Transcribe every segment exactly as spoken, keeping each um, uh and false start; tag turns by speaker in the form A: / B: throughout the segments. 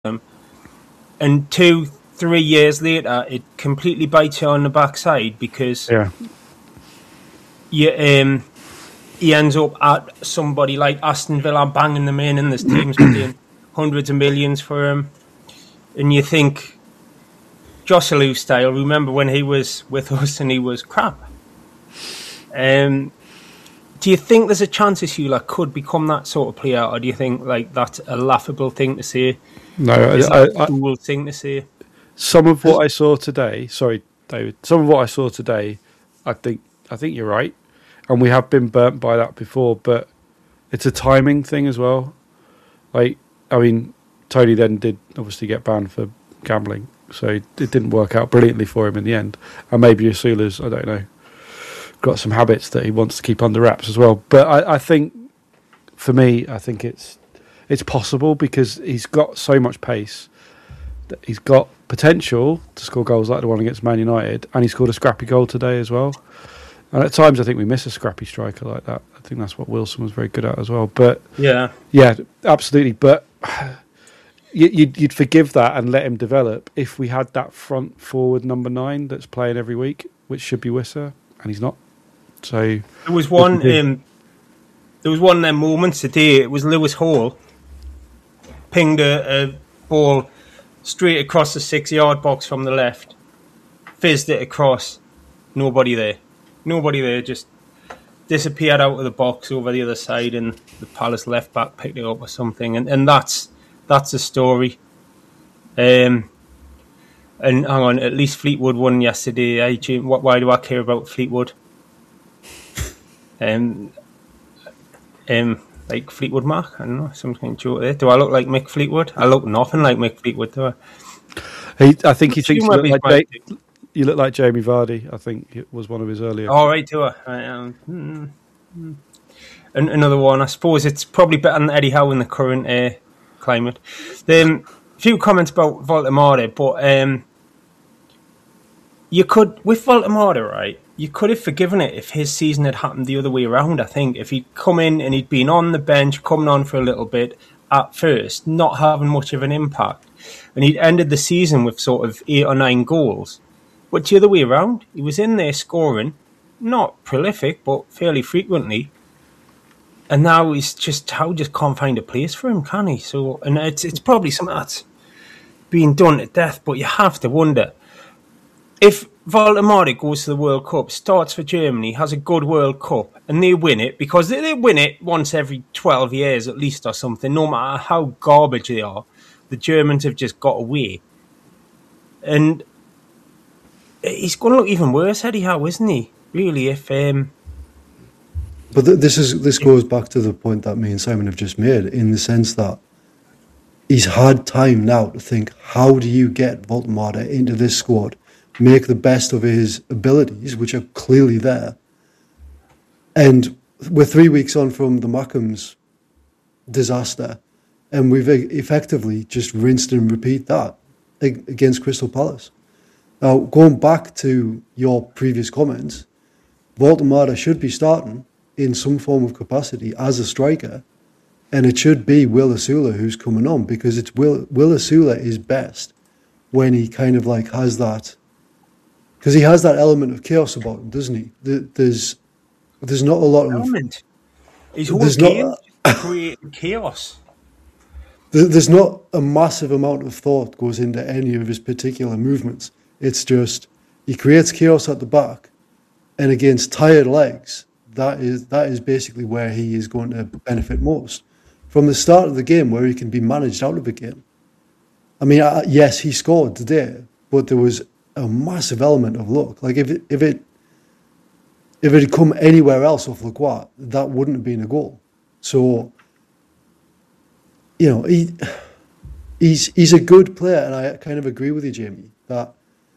A: them, and two, three years later, it completely bites you on the backside because
B: yeah.
A: you, um, he ends up at somebody like Aston Villa banging them in, and there's teams paying hundreds of millions for him, and you think Joselu style. Remember when he was with us and he was crap? Um, do you think there's a chance Osula could become that sort of player, or do you think like that's a laughable thing to say?
B: No,
A: Is
B: I,
A: that
B: I,
A: a cool thing to say?
B: Some of what I saw today, sorry, David. Some of what I saw today, I think, I think you're right, and we have been burnt by that before. But it's a timing thing as well. Like, I mean, Tony then did obviously get banned for gambling, so it didn't work out brilliantly for him in the end. And maybe Osula's, I don't know, got some habits that he wants to keep under wraps as well. But I, I think, for me, I think it's it's possible because he's got so much pace that he's got potential to score goals like the one against Man United, and he scored a scrappy goal today as well. And at times, I think we miss a scrappy striker like that. I think that's what Wilson was very good at as well. But
A: yeah,
B: yeah, absolutely. But you'd, you'd forgive that and let him develop if we had that front forward number nine that's playing every week, which should be Wissa, and he's not. So
A: there was one. Um, there was one of them moments today. It was Lewis Hall pinged a, a ball straight across the six-yard box from the left, fizzed it across. Nobody there. Nobody there. Just disappeared out of the box over the other side, and the Palace left back picked it up or something. And and that's that's the story. Um. And hang on, at least Fleetwood won yesterday. Eh, Jim? What? Why do I care about Fleetwood? Um. Um. Like Fleetwood Mac? I don't know. Some kind of joke there. Do I look like Mick Fleetwood? I look nothing like Mick Fleetwood, do I?
B: He, I think he thinks you look, like ja- you look like Jamie Vardy. I think it was one of his earlier.
A: All right, do I? I um, mm, mm. And another one. I suppose it's probably better than Eddie Howe in the current uh, climate. A um, few comments about Voldemort, but um, you could, with Voldemort, right? You could have forgiven it if his season had happened the other way around, I think. If he'd come in and he'd been on the bench, coming on for a little bit at first, not having much of an impact, and he'd ended the season with sort of eight or nine goals. But the other way around, he was in there scoring, not prolific, but fairly frequently. And now he's just, Howe just can't find a place for him, can he? So, and it's, it's probably something that's being done to death, but you have to wonder, if Voldemort goes to the World Cup, starts for Germany, has a good World Cup, and they win it, because they, they win it once every twelve years at least or something, no matter how garbage they are, the Germans have just got away. And he's going to look even worse, Eddie Howe, isn't he? Really, if... Um,
C: but th- this is this goes back to the point that me and Simon have just made, in the sense that he's had time now to think, how do you get Voldemort into this squad? Make the best of his abilities, which are clearly there. And we're three weeks on from the Mackems disaster, and we've effectively just rinsed and repeat that against Crystal Palace. Now, going back to your previous comments, Voldemort should be starting in some form of capacity as a striker, and it should be Will Osula who's coming on, because it's Will, Will Osula is best when he kind of like has that. Because he has that element of chaos about him, doesn't he? There's, there's not a lot of
A: element. His whole game creating chaos.
C: There's not a massive amount of thought goes into any of his particular movements. It's just he creates chaos at the back, and against tired legs, that is that is basically where he is going to benefit most. From the start of the game, where he can be managed out of the game. I mean, yes, he scored today, but there was a massive element of luck. Like if it if it if it had come anywhere else off Lacroix, that wouldn't have been a goal. So, you know, he he's he's a good player, and I kind of agree with you, Jamie, that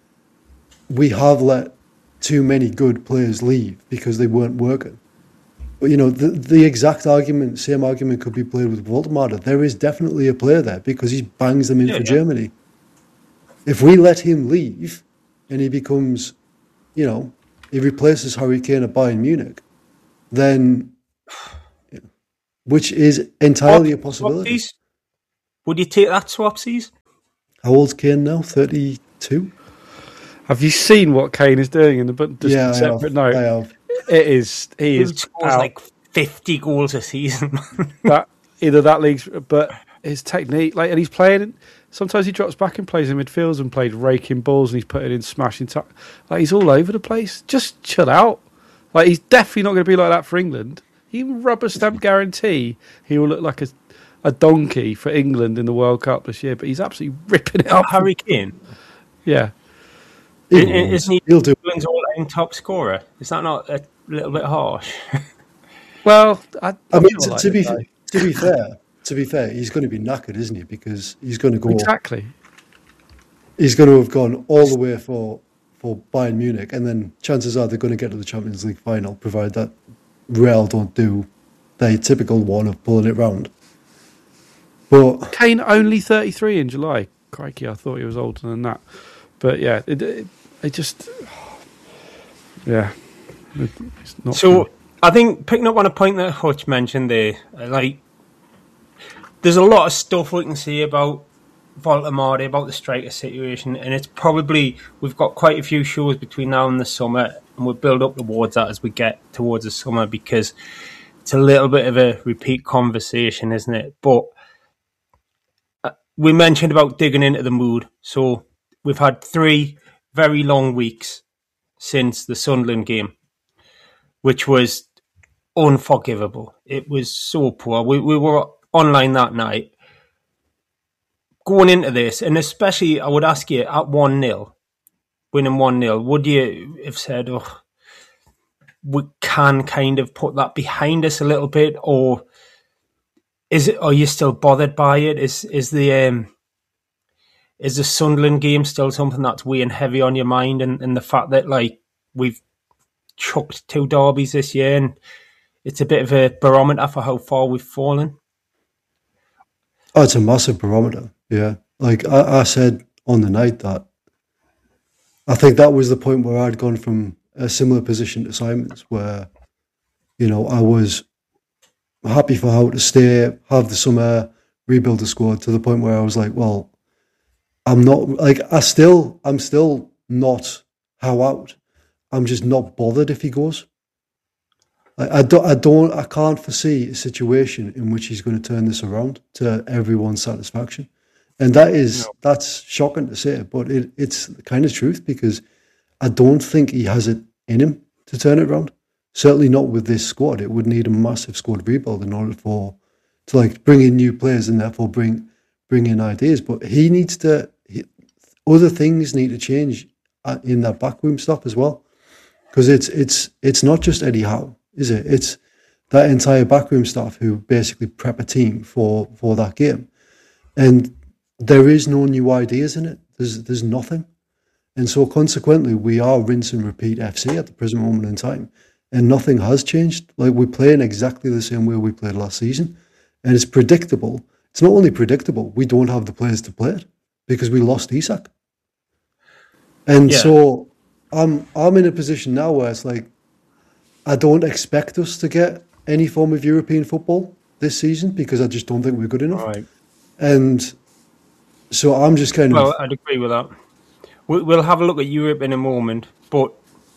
C: we have let too many good players leave because they weren't working. But you know, the the exact argument, same argument could be played with Voldemort. There is definitely a player there because he bangs them in yeah, for yeah. Germany. If we let him leave and he becomes, you know, he replaces Harry Kane at Bayern Munich, then, you know, which is entirely
A: what,
C: a possibility.
A: Would you take that, Swapsies?
C: How old's Kane now? thirty-two?
B: Have you seen what Kane is doing in the but just
C: Yeah, I
B: separate
C: have.
B: note?
C: I have.
B: It is he
A: He
B: is
A: scores
B: out.
A: like fifty goals a season.
B: that either that league's, but his technique, like, and he's playing. Sometimes he drops back and plays in midfields and plays raking balls, and he's putting in smashing. Ta- like he's all over the place. Just chill out. Like he's definitely not going to be like that for England. He rubber stamp guarantee he will look like a a donkey for England in the World Cup this year. But he's absolutely ripping it up.
A: Harry Kane.
B: Yeah,
C: He
A: I-
C: will.
A: Isn't he
C: He'll do.
A: England's all-time top scorer? Is that not a little bit harsh?
B: well, I,
C: I mean,
B: feel
C: to,
B: like
C: to be
B: that.
C: to be fair, to be fair, he's going to be knackered, isn't he? Because he's going to go.
B: Exactly.
C: He's going to have gone all the way for for Bayern Munich, and then chances are they're going to get to the Champions League final, provided that Real don't do their typical one of pulling it round. But
B: Kane only thirty-three in July. Crikey, I thought he was older than that. But yeah, it, it, it just, yeah, it, it's not.
A: So I think picking up on a point that Hutch mentioned there, uh, like there's a lot of stuff we can see about Voldemort, about the striker situation, and it's probably we've got quite a few shows between now and the summer, and we'll build up towards that as we get towards the summer because it's a little bit of a repeat conversation, isn't it? But uh, we mentioned about digging into the mood, so we've had three very long weeks since the Sunderland game, which was unforgivable. It was so poor. We we were online that night. Going into this, and especially I would ask you at one nil, winning one nil, would you have said, oh, we can kind of put that behind us a little bit, or is it? Are you still bothered by it? Is is the um, is the Sunderland game still something that's weighing heavy on your mind, and, and the fact that like we've chucked two derbies this year, and it's a bit of a barometer for how far we've fallen?
C: oh, it's a massive barometer. Yeah, like I, I said on the night that I think that was the point where I'd gone from a similar position to Simon's, where you know I was happy for Howe to stay, have the summer, rebuild the squad, to the point where I was like, well, I'm not like I still I'm still not Howe out. I'm just not bothered if he goes. I, I don't I don't I can't foresee a situation in which he's going to turn this around to everyone's satisfaction. And that is, no. that's shocking to say, but it, it's the kind of truth, because I don't think he has it in him to turn it around. Certainly not with this squad. It would need a massive squad rebuild in order for to like bring in new players and therefore bring bring in ideas. But he needs to. He, other things need to change in that backroom stuff as well, because it's it's it's not just Eddie Howe, is it? It's that entire backroom staff who basically prep a team for for that game, and there is no new ideas in it. There's there's nothing. And so consequently, we are rinse and repeat F C at the present moment in time. And nothing has changed. Like, we're playing exactly the same way we played last season. And it's predictable. It's not only predictable, we don't have the players to play it because we lost Isak. And yeah. so I'm I'm in a position now where it's like, I don't expect us to get any form of European football this season because I just don't think we're good enough.
A: Right.
C: And so I'm just kind
A: well,
C: of...
A: Well, I'd agree with that. We'll have a look at Europe in a moment, but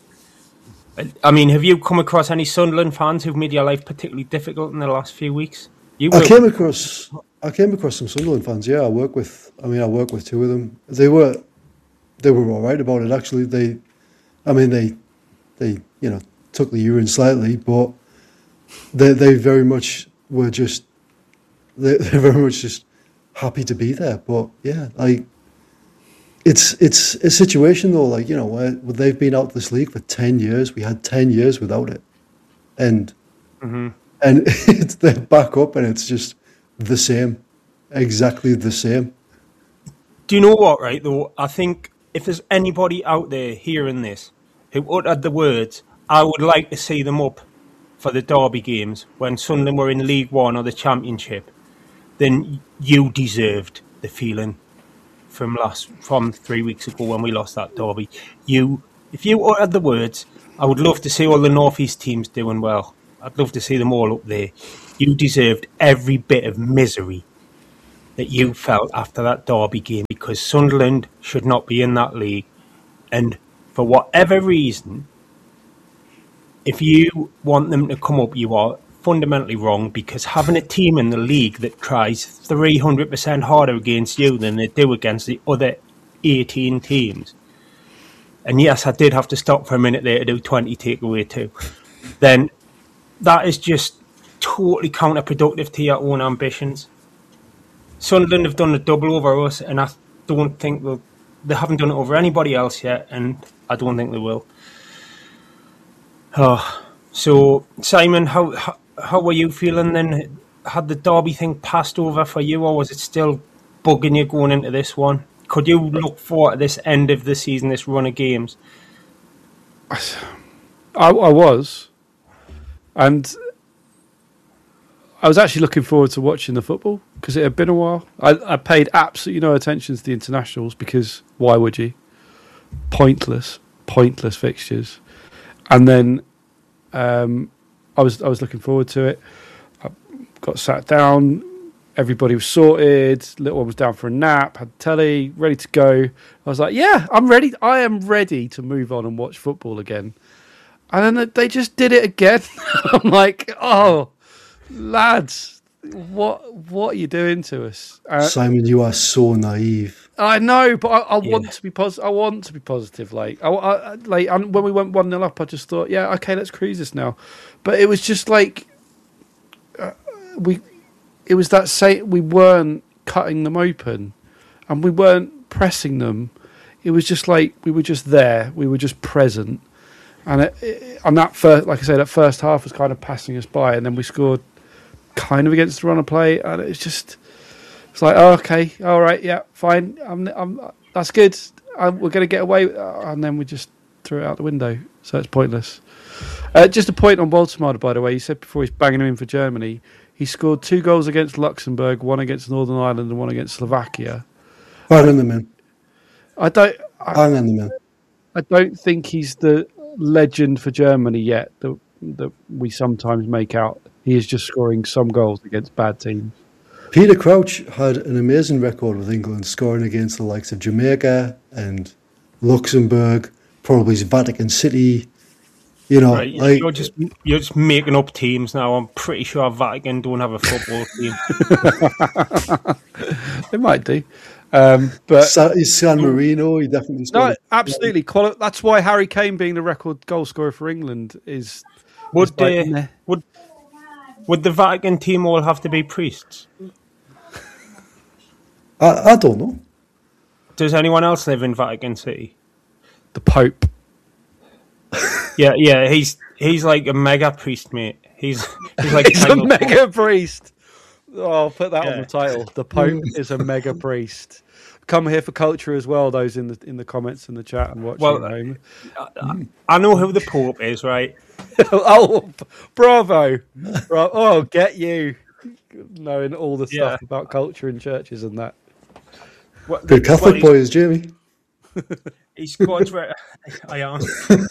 A: I mean, have you come across any Sunderland fans who've made your life particularly difficult in the last few weeks? You
C: I came across, I came across some Sunderland fans. Yeah, I work with. I mean, I work with two of them. They were, they were all right about it. Actually, they, I mean, they, they, you know, took the urine slightly, but they, they very much were just, they, they're very much just happy to be there. But yeah, like. It's it's a situation though, like, you know, where they've been out this league for ten years. We had ten years without it, and
A: mm-hmm.
C: and it's they're back up, and it's just the same, exactly the same.
A: Do you know what? Right though, I think if there's anybody out there hearing this who uttered the words, "I would like to see them up for the derby games when Sunderland were in League One or the Championship," then you deserved the feeling from last from three weeks ago when we lost that derby. You, if you uttered the words, "I would love to see all the North East teams doing well. I'd love to see them all up there," you deserved every bit of misery that you felt after that Derby game, because Sunderland should not be in that league. And for whatever reason, if you want them to come up, you are fundamentally wrong, because having a team in the league that tries three hundred percent harder against you than they do against the other eighteen teams, and yes, I did have to stop for a minute there to do twenty takeaway too, then that is just totally counterproductive to your own ambitions. Sunderland have done a double over us, and I don't think they'll, they haven't done it over anybody else yet, and I don't think they will. Oh, so, Simon, how, how how were you feeling then? Had the Derby thing passed over for you, or was it still bugging you going into this one? Could you look forward to this end of the season, this run of games?
B: I, I was, and I was actually looking forward to watching the football because it had been a while. I, I paid absolutely no attention to the internationals because why would you? Pointless, pointless fixtures. And then um, I was I was looking forward to it. I got sat down. Everybody was sorted. Little one was down for a nap. Had telly ready to go. I was like, "Yeah, I'm ready. I am ready to move on and watch football again." And then they just did it again. I'm like, "Oh, lads, what what are you doing to us?" Uh,
C: Simon, you are so naive.
B: I know, but I, I
A: Yeah.
B: want to be positive. I want to be positive. Like, I, I like and when we went one nil up, I just thought, yeah, okay, let's cruise this now. But it was just like uh, we. It was that say we weren't cutting them open, and we weren't pressing them. It was just like we were just there. We were just present, and it, it, on that first, like I say, that first half was kind of passing us by, and then we scored kind of against the run of play, and it's just. It's like, oh, okay, all right, yeah, fine. I'm, I'm, that's good. I'm, we're going to get away, and then we just threw it out the window. So it's pointless. Uh, just a point on Baltimore, by the way. You said before he's banging him in for Germany. He scored two goals against Luxembourg, one against Northern Ireland, and one against Slovakia.
C: Hang on the man.
B: I don't. I,
C: Hang on the man.
B: I don't think he's the legend for Germany yet that that we sometimes make out. He is just scoring some goals against bad teams.
C: Peter Crouch had an amazing record with England, scoring against the likes of Jamaica and Luxembourg, probably Vatican City. You know,
A: Right,
C: like
A: you're just you're just making up teams now. I'm pretty sure Vatican don't have a football team.
B: They might do, um, but
C: Sa- San Marino. He definitely
B: no,
C: scored.
B: absolutely. Quali- that's why Harry Kane being the record goal scorer for England is.
A: Would
B: is like,
A: uh,
B: meh.
A: would would the Vatican team all have to be priests?
C: I, I don't know.
A: Does anyone else live in Vatican City?
B: The Pope?
A: Yeah, yeah, he's he's like a mega priest, mate. He's he's like
B: He's a
A: kind of-
B: mega priest. Oh, I'll put that on
A: Yeah.
B: the title. The Pope is a mega priest. Come here for culture as well. Those in the in the comments in the chat and watching
A: Well,
B: at home.
A: I know who the Pope is, right?
B: Oh, bravo! Bra- oh, get you knowing all the stuff
A: Yeah.
B: about culture in churches and that.
A: What,
C: Good Catholic
A: well,
C: boy is Jamie.
A: He's God's re- I am.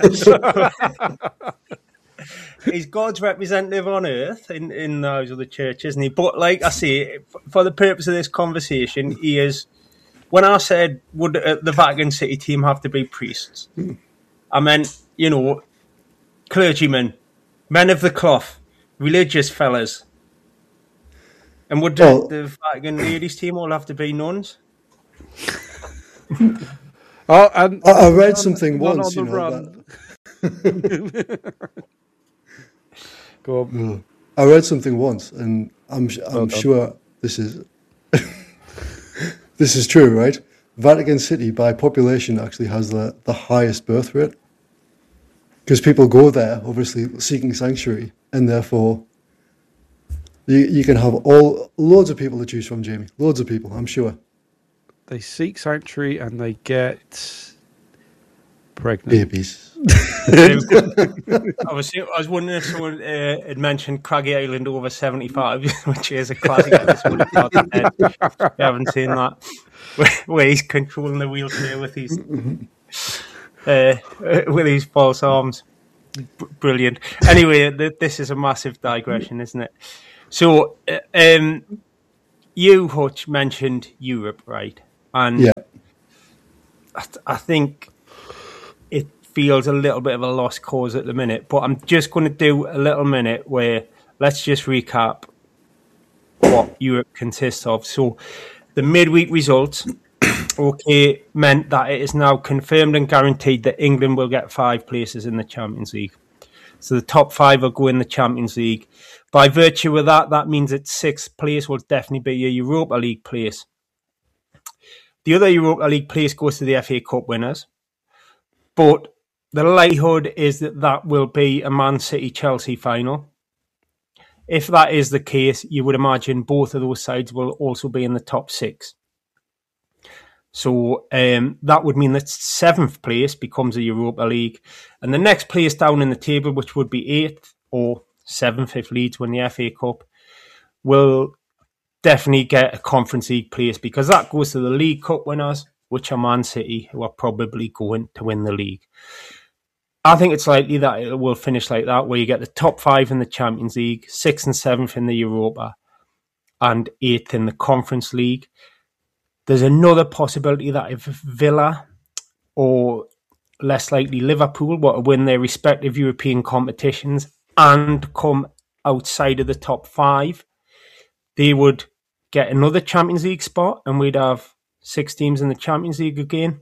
A: He's God's representative on earth in, in those other churches, isn't he? But like I say, for the purpose of this conversation, he is. When I said would uh, the Vatican City team have to be priests, I meant, you know, clergymen, men of the cloth, religious fellas. And would the,
C: Well-
A: the Vatican ladies team all have to be nuns?
B: Oh, and
C: I, I read something
B: one
C: once,
B: on
C: you
B: the
C: know.
B: run.
C: That,
B: Go on.
C: I read something once, and I'm I'm
B: Well done.
C: sure this is this is true, right? Vatican City, by population, actually has the, the highest birth rate because people go there, obviously seeking sanctuary, and therefore you you can have all loads of people to choose from, Jamie. Loads of people, I'm sure.
B: They seek sanctuary and they get pregnant.
C: Babies.
A: I was I was wondering if someone uh, had mentioned Craggy Island over seventy-five, which is a classic episode of Top Ten. You haven't seen that, where, where he's controlling the wheelchair with his uh, with his false arms. B- brilliant. Anyway, th- this is a massive digression, isn't it? So, uh, um, you, Hutch, mentioned Europe, right? And
C: Yeah.
A: I, th- I think it feels a little bit of a lost cause at the minute. But I'm just going to do a little minute where let's just recap what Europe consists of. So the midweek results, okay, meant that it is now confirmed and guaranteed that England will get five places in the Champions League. So the top five will go in the Champions League. By virtue of that, that means that sixth place will definitely be a Europa League place. The other Europa League place goes to the F A Cup winners. But the likelihood is that that will be a Man City-Chelsea final. If that is the case, you would imagine both of those sides will also be in the top six. So um, that would mean that seventh place becomes a Europa League. And the next place down in the table, which would be eighth or seventh if Leeds win the F A Cup, will definitely get a Conference League place because that goes to the League Cup winners, which are Man City, who are probably going to win the league. I think it's likely that it will finish like that, where you get the top five in the Champions League, sixth and seventh in the Europa, and eighth in the Conference League. There's another possibility that if Villa or less likely Liverpool were to win their respective European competitions and come outside of the top five, they would get another Champions League spot and we'd have six teams in the Champions League again.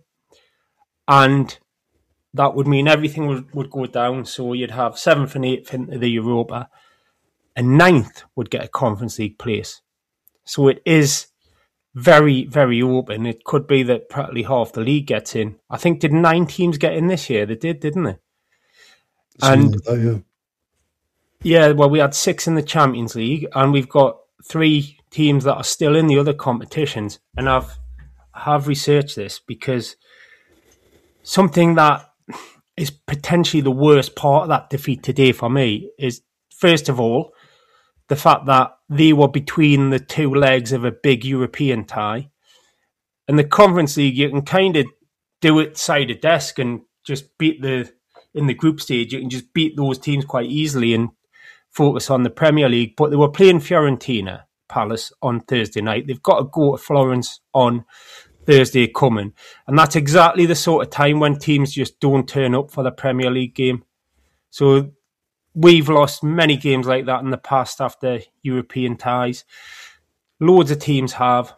A: And that would mean everything would, would go down. So you'd have seventh and eighth into the Europa, and ninth would get a Conference League place. So it is very, very open. It could be that practically half the league gets in. I think, did nine teams get in this year? They did, didn't they?
C: Something
A: And
C: like that,
A: yeah, well, we had six in the Champions League, and we've got three teams that are still in the other competitions. And I've have researched this because something that is potentially the worst part of that defeat today for me is, first of all, the fact that they were between the two legs of a big European tie. In the Conference League, you can kind of do it side of desk and just beat the, in the group stage, you can just beat those teams quite easily and focus on the Premier League. But they were playing Fiorentina Palace on Thursday night. They've got to go to Florence on Thursday coming. And that's exactly the sort of time when teams just don't turn up for the Premier League game. So we've lost many games like that in the past after European ties. Loads of teams have.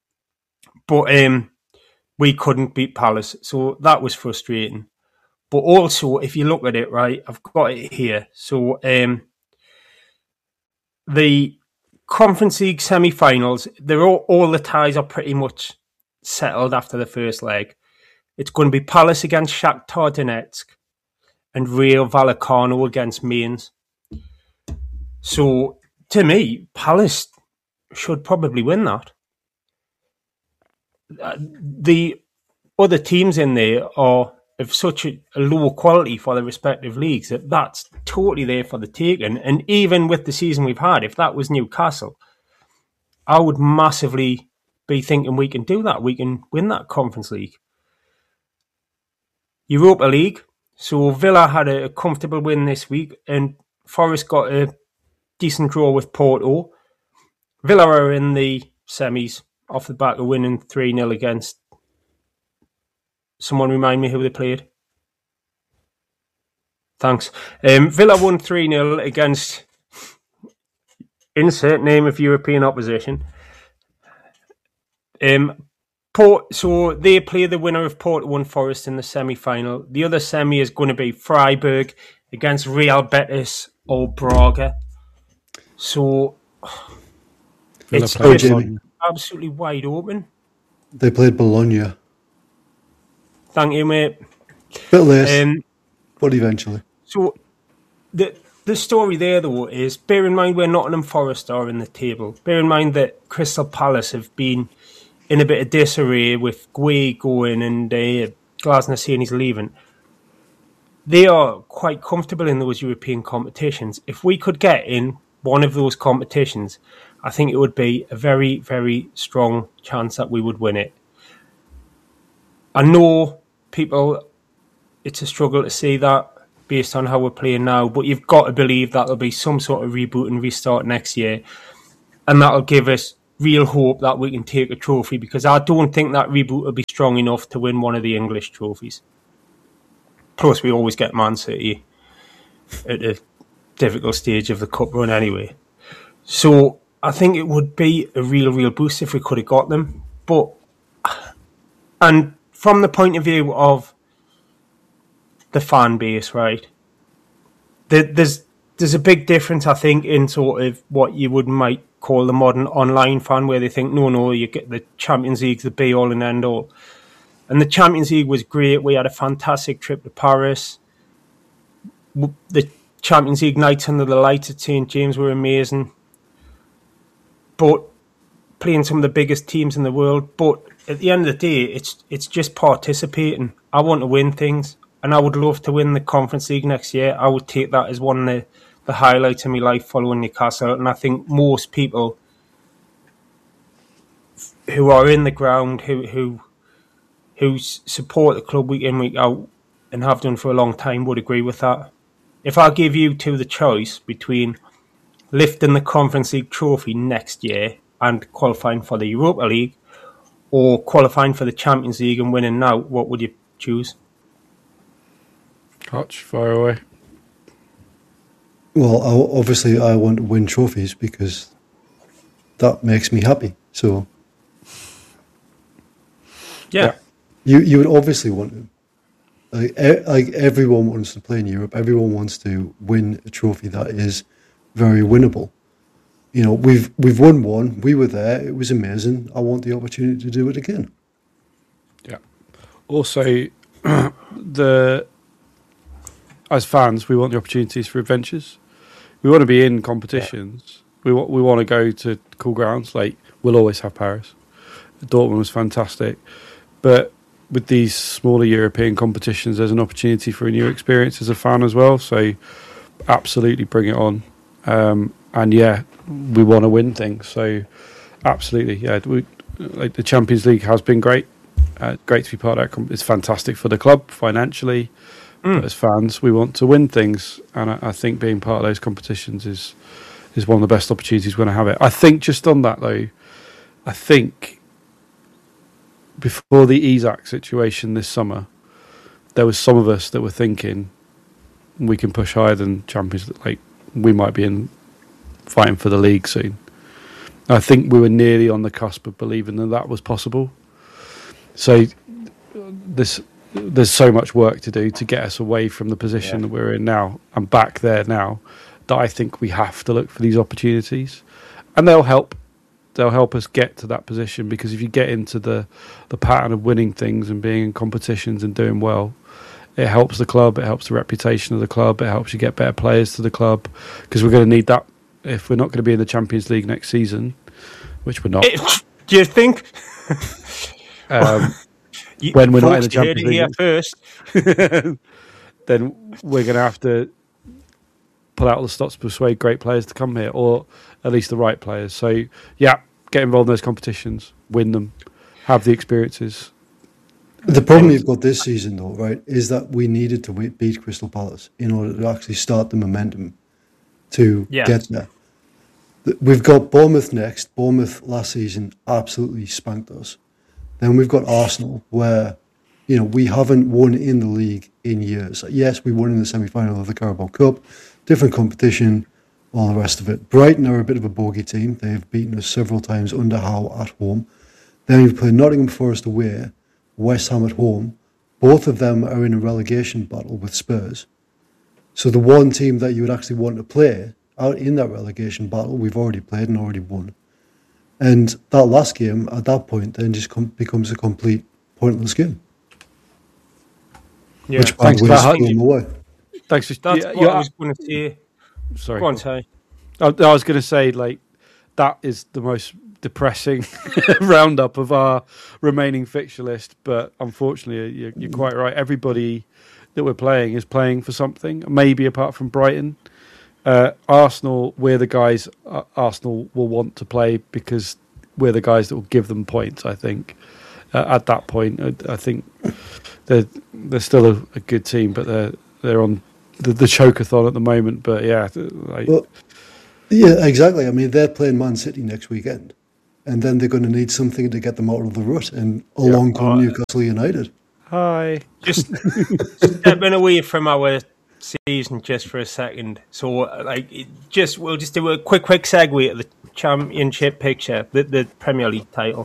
A: But um, we couldn't beat Palace. So that was frustrating. But also, if you look at it, right, I've got it here. So um, the Conference League semi-finals, they're all, all the ties are pretty much settled after the first leg. It's going to be Palace against Shakhtar Donetsk and Rayo Vallecano against Mainz. So, to me, Palace should probably win that. Uh, the other teams in there are of such a, a low quality for the respective leagues that that's totally there for the taking. And even with the season we've had, if that was Newcastle, I would massively be thinking we can do that. We can win that Conference League. Europa League. So Villa had a comfortable win this week and Forest got a decent draw with Porto. Villa are in the semis off the back of winning three nil against... Someone remind me who they played. Thanks. Um, Villa won three nil against... Insert name of European opposition. Um, Port, so they play the winner of Porto and Forest in the semi-final. The other semi is going to be Freiburg against Real Betis or Braga. So
B: Villa
A: it's
B: played
A: just
B: Bologna.
A: absolutely wide open.
C: They played Bologna.
A: Thank you, mate.
C: Bit late,
A: Um,
C: but eventually.
A: so the the story there, though, is bear in mind where Nottingham Forest are in the table. Bear in mind that Crystal Palace have been in a bit of disarray with Guay going and uh, Glasner saying he's leaving. They are quite comfortable in those European competitions. If we could get in one of those competitions, I think it would be a very, very strong chance that we would win it. I know people, it's a struggle to see that based on how we're playing now, but you've got to believe that there'll be some sort of reboot and restart next year, and that'll give us real hope that we can take a trophy, because I don't think that reboot will be strong enough to win one of the English trophies. Plus, we always get Man City at a difficult stage of the cup run anyway. So I think it would be a real, real boost if we could have got them. But, and from the point of view of the fan base, right, there, there's there's a big difference, I think, in sort of what you would might call the modern online fan, where they think, no, no, you get the Champions League, the be all and end all. And the Champions League was great. We had a fantastic trip to Paris. The Champions League nights under the lights at Saint James were amazing. But playing some of the biggest teams in the world. But at the end of the day, it's it's just participating. I want to win things, and I would love to win the Conference League next year. I would take that as one of the, the highlights of my life following Newcastle. And I think most people who are in the ground, who who who support the club week in, week out, and have done for a long time, would agree with that. If I give you two the choice between lifting the Conference League trophy next year and qualifying for the Europa League, or qualifying for the Champions League and winning now, what would you choose?
B: Hutch, fire away.
C: Well, I, obviously I want to win trophies because that makes me happy. So,
A: yeah. yeah.
C: You you would obviously want to. Like, e- like everyone wants to play in Europe. Everyone wants to win a trophy that is very winnable. You know, we've we've won one. We were there. It was amazing. I want the opportunity to do it again.
B: Yeah. Also, the as fans, we want the opportunities for adventures. We want to be in competitions. Yeah. We want we want to go to cool grounds. Like, we'll always have Paris. Dortmund was fantastic, but with these smaller European competitions, there's an opportunity for a new experience as a fan as well. So, absolutely bring it on. Um, and yeah, we want to win things. So, absolutely, yeah. We, like the Champions League has been great. Uh, great to be part of that. It's fantastic for the club financially. Mm. But as fans, we want to win things, and I, I think being part of those competitions is is one of the best opportunities we're going to have it. I think just on that though, I think before the Isak situation this summer, there was some of us that were thinking we can push higher than Champions League. Like, we might be in fighting for the league soon. I think we were nearly on the cusp of believing that that was possible. So this, there's so much work to do to get us away from the position yeah. that we're in now and back there now, that I think we have to look for these opportunities, and they'll help. They'll help us get to that position, because if you get into the, the pattern of winning things and being in competitions and doing well, it helps the club, it helps the reputation of the club, it helps you get better players to the club, because we're going to need that if we're not going to be in the Champions League next season, which we're not.
A: It, do you think?
B: um,
A: you,
B: when we're
A: folks,
B: not in the Champions League
A: here first,
B: then we're going to have to pull out all the stops to persuade great players to come here, or at least the right players. So, yeah, get involved in those competitions, win them, have the experiences.
C: The problem you've got this season, though, right, is that we needed to beat Crystal Palace in order to actually start the momentum to yeah. get there. We've got Bournemouth next. Bournemouth last season absolutely spanked us. Then we've got Arsenal, where, you know, we haven't won in the league in years. Yes, we won in the semi-final of the Carabao Cup, different competition, all the rest of it. Brighton are a bit of a bogey team. They've beaten us several times under Howe at home. Then we've played Nottingham Forest away, West Ham at home. Both of them are in a relegation battle with Spurs. So the one team that you would actually want to play out in that relegation battle, we've already played and already won. And that last game, at that point, then just com- becomes a complete pointless game.
A: Yeah,
C: which thanks for that. Away.
B: Thanks for
A: That's
B: yeah,
A: what
B: yeah,
A: I was going to say.
B: Sorry.
A: Go on, Ty.
B: I, I was going to say, like, that is the most depressing roundup of our remaining fixture list. But unfortunately, you're, you're quite right. Everybody that we're playing is playing for something, maybe apart from Brighton. Uh, Arsenal, we're the guys uh, Arsenal will want to play because we're the guys that will give them points, I think. Uh, at that point, I, I think they're, they're still a, a good team, but they're, they're on the, the choke-a-thon at the moment. But yeah, like,
C: well, yeah, exactly. I mean, they're playing Man City next weekend. and then they're going to need something to get them out of the rut, and along
A: Yeah.
C: come
A: Oh,
C: Newcastle United.
B: Hi.
A: Just stepping away from our season just for a second. So, like, it just we'll just do a quick, quick segue to the Championship picture, the, the Premier League title.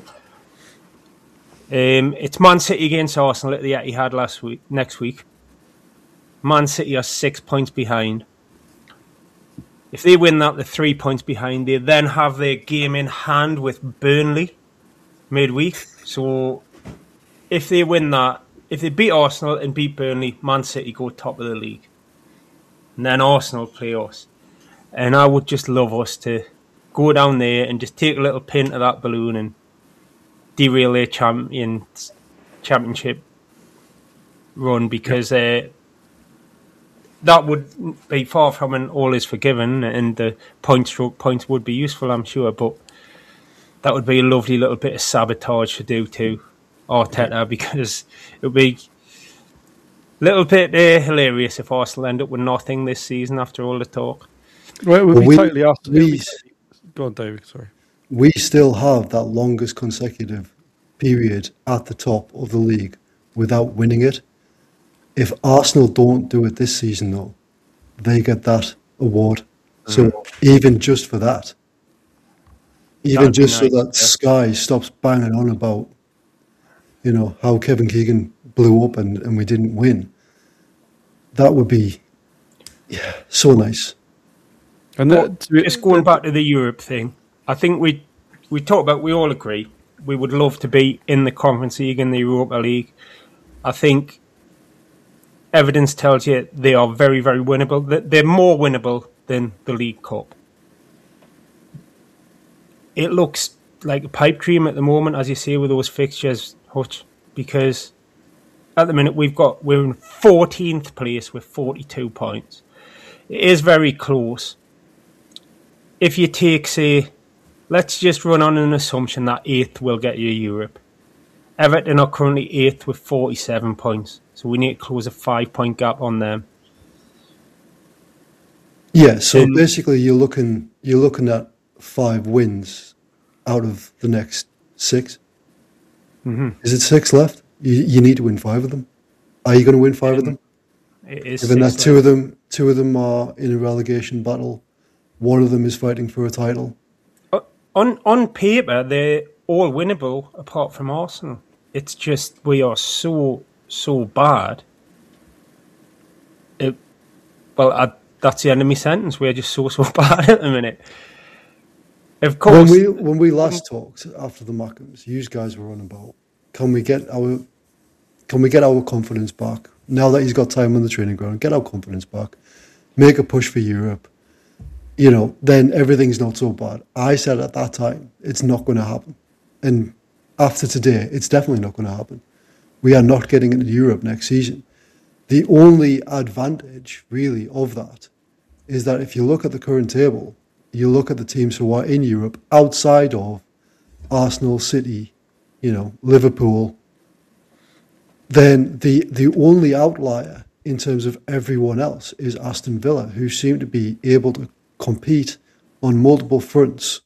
A: Um, it's Man City against Arsenal at the Etihad last week. Next week, Man City are six points behind. If they win that, they're three points behind. They then have their game in hand with Burnley midweek. So, if they win that, if they beat Arsenal and beat Burnley, Man City go top of the league. And then Arsenal play us. And I would just love us to go down there and just take a little pin to that balloon and derail their champions, championship run, because uh, that would be far from an all is forgiven, and the point stroke points would be useful, I'm sure, but that would be a lovely little bit of sabotage to do to Arteta, because it would be a little bit uh, hilarious if Arsenal end up with nothing this season after all the talk.
B: Well, it would
C: Well,
B: be
C: we-
B: totally us.
C: we-
B: Go on, David. Sorry.
C: We still have that longest consecutive period at the top of the league without winning it. If Arsenal don't do it this season, though, they get that award. So even just for that, even
A: That'd be
C: just
A: nice,
C: so that
A: yeah.
C: Sky stops banging on about, you know, how Kevin Keegan blew up and, and we didn't win, that would be, yeah, so nice.
B: And
A: But
B: that,
A: just going back to the Europe thing, I think we we talk about, we all agree, we would love to be in the Conference League and the Europa League. I think evidence tells you they are very, very winnable. That They're more winnable than the League Cup. It looks like a pipe dream at the moment, as you say, with those fixtures, Hutch, because at the minute we've got we're in fourteenth place with forty-two points. It is very close. If you take, say, let's just run on an assumption that eighth will get you Europe. Everton are currently eighth with forty-seven points, so we need to close a five-point gap on them.
C: Yeah, so
A: Um,
C: basically you're looking you're looking at five wins out of the next six.
A: Mm-hmm.
C: Is it six left? You, you need to win five of them. Are you going to win five of them?
A: It is
C: Given that
A: six
C: two
A: left.
C: of them two of them are in a relegation battle, one of them is fighting for a title.
A: Uh, on on paper, they're all winnable apart from Arsenal. It's just we are so so bad. It, well, I, that's the end of my sentence. We're just so so bad at the minute. Of
C: When
A: course,
C: we when we last talked after the Mackems, you guys were on about can we get our can we get our confidence back now that he's got time on the training ground? Get our confidence back, make a push for Europe. You know, then everything's not so bad. I said at that time it's not going to happen, and after today, it's definitely not going to happen. We are not getting into Europe next season. The only advantage, really, of that is that if you look at the current table, you look at the teams who are in Europe outside of Arsenal, City, you know, Liverpool, then the the only outlier in terms of everyone else is Aston Villa, who seem to be able to compete on multiple fronts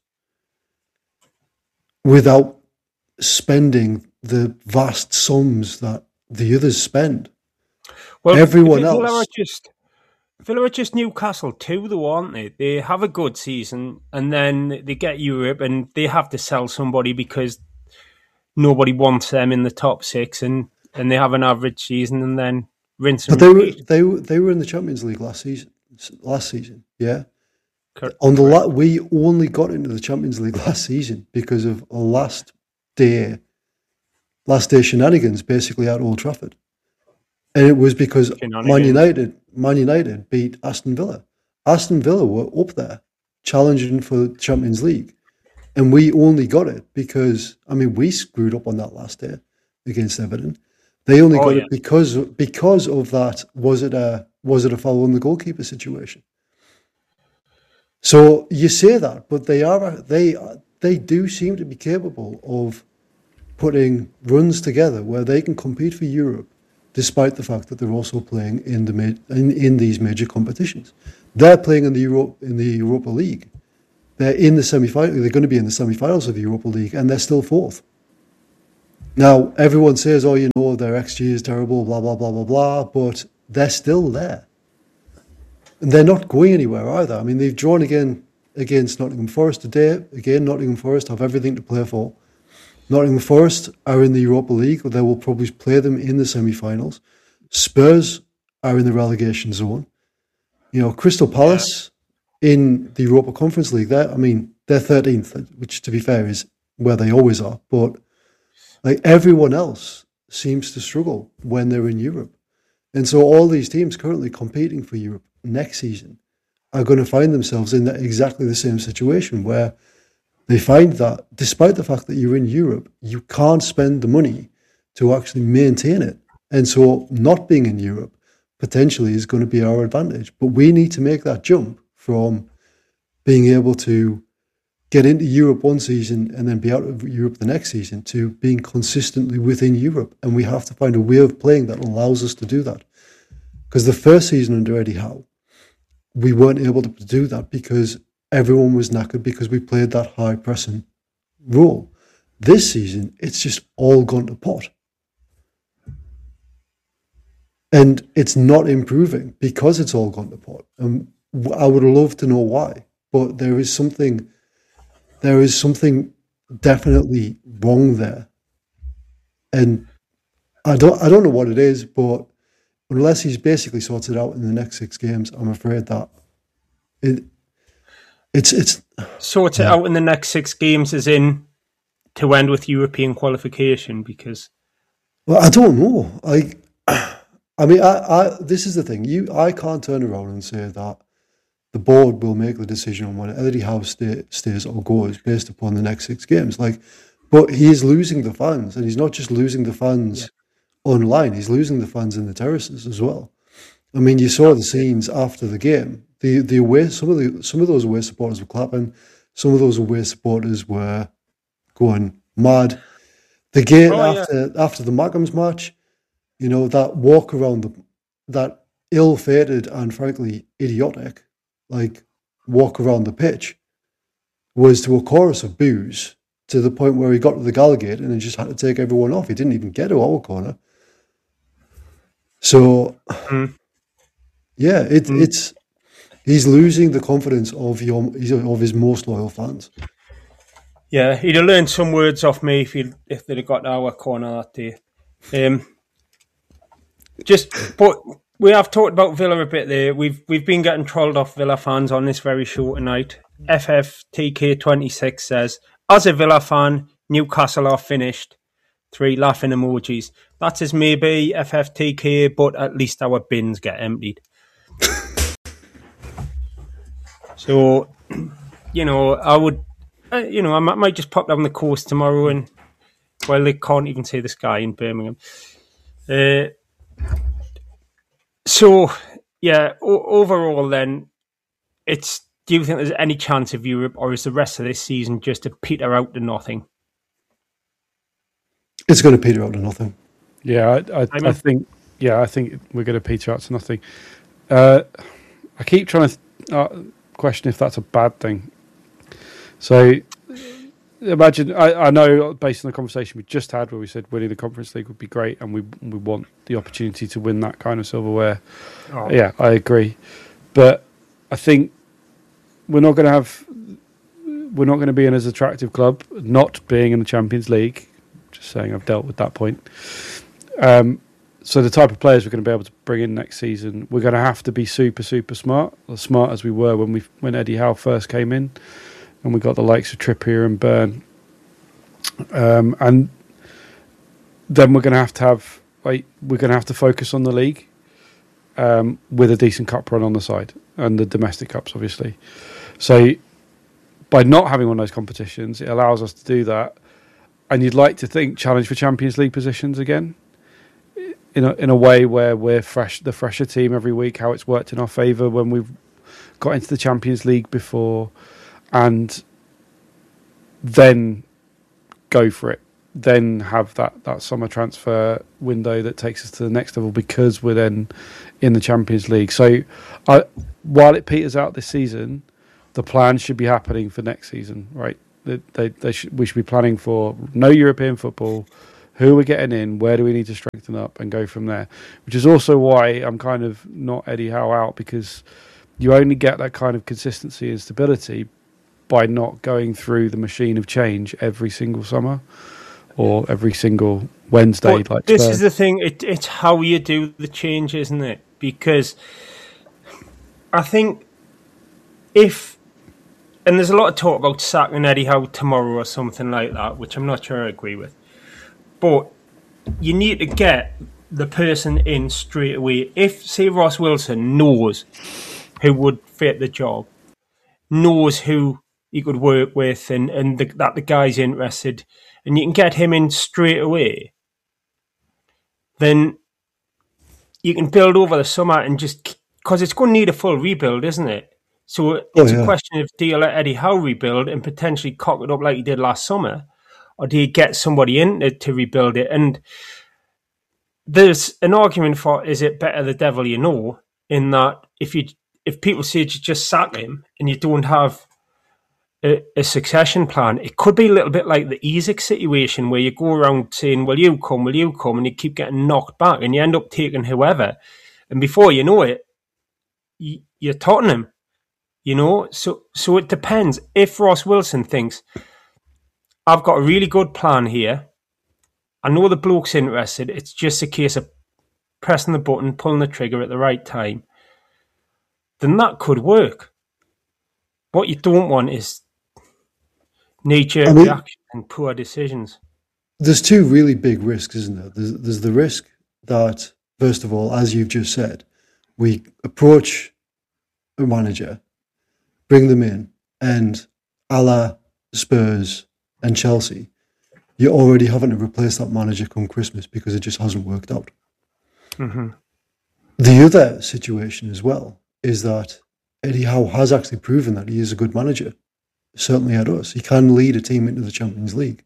C: without spending the vast sums that the others spend.
A: well,
C: everyone
A: Villa
C: else-
A: are just Villa are just Newcastle too, though, aren't they? They have a good season, and then they get Europe, and they have to sell somebody because nobody wants them in the top six, and, and they have an average season, and then rinse and
C: But they were
A: repeat.
C: they were- they were in the Champions League last season. Last season, yeah.
A: Cor-
C: On the la- we only got into the Champions League last season because of a last day, last day shenanigans, basically at Old Trafford, and it was because Man
A: Shenanigans.
C: United, Man United beat Aston Villa. Aston Villa were up there challenging for the Champions League, and we only got it because I mean we screwed up on that last day against Everton. They only
A: Oh,
C: got
A: yeah.
C: it because because of that. Was it a was it a foul on the goalkeeper situation? So you say that, but they are they they do seem to be capable of putting runs together where they can compete for Europe, despite the fact that they're also playing in the ma- in, in these major competitions. They're playing in the Euro in the Europa League, they're in the semi-final. They're going to be in the semi-finals of the Europa League, and they're still fourth. Now, everyone says, "Oh, you know, their X G is terrible," blah blah blah blah blah, but they're still there, and they're not going anywhere either. I mean, they've drawn again against Nottingham Forest today. Again, Nottingham Forest have everything to play for. Nottingham Forest are in the Europa League, or they will probably play them in the semi-finals. Spurs are in the relegation zone. You know, Crystal Palace yeah. in the Europa Conference League. They're, I mean, they're thirteenth, which, to be fair, is where they always are. But like everyone else seems to struggle when they're in Europe, and so all these teams currently competing for Europe next season are going to find themselves in that exactly the same situation where they find that despite the fact that you're in Europe, you can't spend the money to actually maintain it. And so not being in Europe potentially is going to be our advantage. But we need to make that jump from being able to get into Europe one season and then be out of Europe the next season to being consistently within Europe. And we have to find a way of playing that allows us to do that. Because the first season under Eddie Howe, we weren't able to do that because everyone was knackered because we played that high pressing role. This season, it's just all gone to pot. And it's not improving because it's all gone to pot. And I would love to know why, but there is something, there is something definitely wrong there. And I don't, I don't know what it is, but unless he's basically sorted out in the next six games, I'm afraid that it, it's it's
A: sorted yeah. out in the next six games, as in to end with European qualification. Because
C: well, I don't know. I, I mean, I, I this is the thing. You, I can't turn around and say that the board will make the decision on whether Eddie Howe stay, stays or goes based upon the next six games. Like, but he is losing the fans, and he's not just losing the fans. Yeah. Online, he's losing the fans in the terraces as well. I mean, you saw the scenes after the game. The the away some of the some of those away supporters were clapping. Some of those away supporters were going mad. The game oh, after yeah. after the Mackems match, you know, that walk around the that ill-fated and frankly idiotic, like walk around the pitch, was to a chorus of boos to the point where he got to the Gallowgate and he just had to take everyone off. He didn't even get to our corner. So, mm. yeah, it, mm. it's he's losing the confidence of your of his most loyal fans.
A: Yeah, he'd have learned some words off me if he if they'd have got to our corner that day. Um, just, but we have talked about Villa a bit there. We've we've been getting trolled off Villa fans on this very show tonight. F F T K twenty-six says, as a Villa fan, Newcastle are finished. Three laughing emojis. That is maybe F F T K, but at least our bins get emptied. So, you know, I would, uh, you know, I might, might just pop down the coast tomorrow and, well, they can't even say the sky in Birmingham. Uh, so, yeah, o- overall then, it's, do you think there's any chance of Europe, or is the rest of this season just to peter out to nothing?
C: It's going to peter out to nothing.
B: Yeah, I, I, I, mean, I think. Yeah, I think we're going to peter out to nothing. Uh, I keep trying to th- uh, question if that's a bad thing. So, imagine. I, I know, based on the conversation we just had, where we said winning the Conference League would be great, and we we want the opportunity to win that kind of silverware. Oh. Yeah, I agree, but I think we're not going to have. We're not going to be in as attractive club, not being in the Champions League. Just saying, I've dealt with that point. Um, so the type of players we're going to be able to bring in next season, we're going to have to be super, super smart, as smart as we were when we when Eddie Howe first came in, and we got the likes of Trippier and Byrne. Um, and then we're going to have to have like we're going to have to focus on the league um, with a decent cup run on the side, and the domestic cups, obviously. So by not having one of those competitions, it allows us to do that. And you'd like to think challenge for Champions League positions again, in a in a way where we're fresh, the fresher team every week. How it's worked in our favour when we've got into the Champions League before, and then go for it. Then have that, that summer transfer window that takes us to the next level because we're then in the Champions League. So, I, while it peters out this season, the plan should be happening for next season, right? They, they, they should, we should be planning for no European football, who we're getting in, where do we need to strengthen up, and go from there. Which is also why I'm kind of not Eddie Howe out, because you only get that kind of consistency and stability by not going through the machine of change every single summer or every single Wednesday.
A: But
B: like
A: this
B: Spurs.
A: is the thing, it, it's how you do the change, isn't it? Because I think if, and there's a lot of talk about sacking Eddie Howe tomorrow or something like that, which I'm not sure I agree with. But you need to get the person in straight away. If, say, Ross Wilson knows who would fit the job, knows who he could work with, and, and the, that the guy's interested, and you can get him in straight away, then you can build over the summer and just, because it's going to need a full rebuild, isn't it? So it's
C: Oh, yeah.
A: a question of, do you let Eddie Howe rebuild and potentially cock it up like he did last summer, or do you get somebody in to, to rebuild it? And there's an argument for, is it better the devil you know, in that if you if people say you just sack him and you don't have a, a succession plan, it could be a little bit like the Isaac situation where you go around saying, will you come, will you come, and you keep getting knocked back and you end up taking whoever. And before you know it, you, you're Tottenham, you know? So, so it depends. If Ross Wilson thinks, I've got a really good plan here, I know the bloke's interested, it's just a case of pressing the button, pulling the trigger at the right time, then that could work. What you don't want is knee-jerk
C: I mean-
A: reaction and poor decisions.
C: There's two really big risks, isn't there? There's, there's the risk that, first of all, as you've just said, we approach a manager, bring them in, and a la Spurs and Chelsea, you're already having to replace that manager come Christmas because it just hasn't worked out.
A: Mm-hmm.
C: The other situation as well is that Eddie Howe has actually proven that he is a good manager, certainly at us. He can lead a team into the Champions League.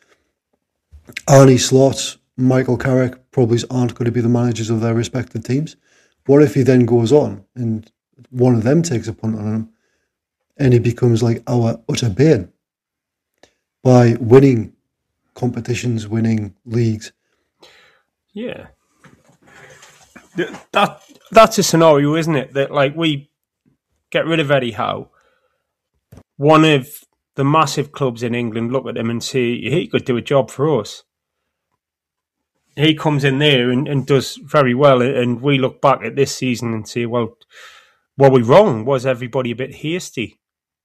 C: Arne Slot, Michael Carrick probably aren't going to be the managers of their respective teams. What if he then goes on and one of them takes a punt on him and he becomes like our utter bane by winning competitions, winning leagues?
A: Yeah. Th- That That's a scenario, isn't it? That, like, we get rid of Eddie Howe. One of the massive clubs in England look at him and say, he could do a job for us. He comes in there and, and does very well, and we look back at this season and say, well, were we wrong? Was everybody a bit hasty?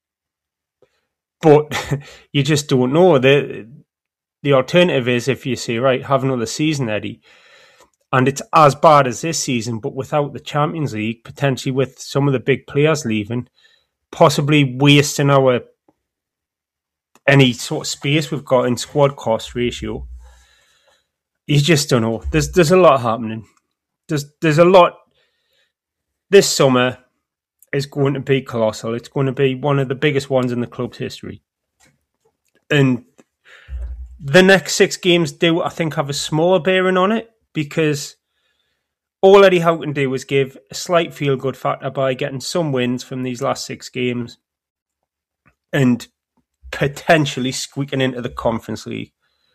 A: But you just don't know. The, the alternative is, if you say, right, have another season, Eddie, and it's as bad as this season, but without the Champions League, potentially with some of the big players leaving, possibly wasting our any sort of space we've got in squad cost ratio. You just don't know. There's there's a lot happening. There's there's a lot. This summer is going to be colossal. It's going to be one of the biggest ones in the club's history. And the next six games do, I think, have a small bearing on it, because all Eddie Howe can do is give a slight feel-good factor by getting some wins from these last six games and potentially squeaking into the Conference League.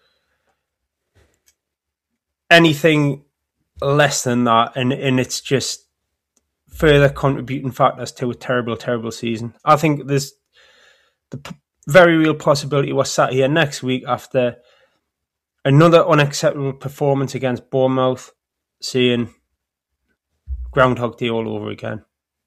A: Anything less than that, and, and it's just further contributing factors to a terrible, terrible season. I think there's the p- very real possibility we're sat here next week after another unacceptable performance against Bournemouth, seeing Groundhog Day all over again.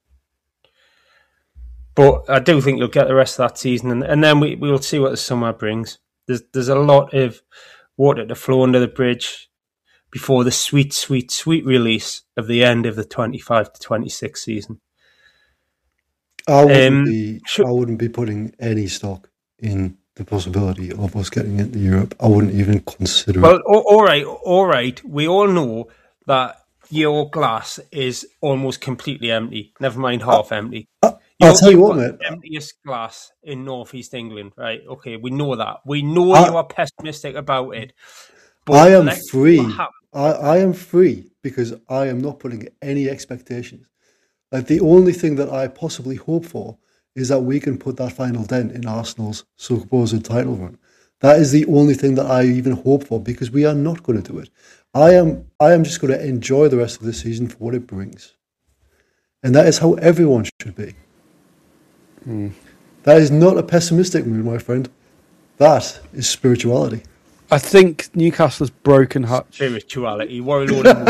A: But I do think you'll get the rest of that season, and, and then we, we'll see what the summer brings. There's there's a lot of water to flow under the bridge before the sweet, sweet, sweet release of the end of the twenty-five to twenty-six season.
C: I wouldn't
A: Um,
C: be.
A: should-
C: I wouldn't be putting any stock in the possibility of us getting into Europe. I wouldn't even consider
A: Well,
C: it.
A: a- all right, all right. We all know that your glass is almost completely empty. Never mind half empty.
C: I'll
A: You're-
C: tell you
A: you've
C: what,
A: got
C: mate.
A: the emptiest glass in Northeast England, right? Okay, we know that. We know
C: I-
A: you are pessimistic about it.
C: I am
A: let's see
C: free.
A: what happens.
C: I, I am free because I am not putting any expectations. Like, the only thing that I possibly hope for is that we can put that final dent in Arsenal's supposed title run. That is the only thing that I even hope for, because we are not going to do it. I am I am just going to enjoy the rest of the season for what it brings. And that is how everyone should be.
B: Mm.
C: That is not a pessimistic mood, my friend. That is spirituality.
B: I think Newcastle's broken Hutch.
A: Spirituality. What a load of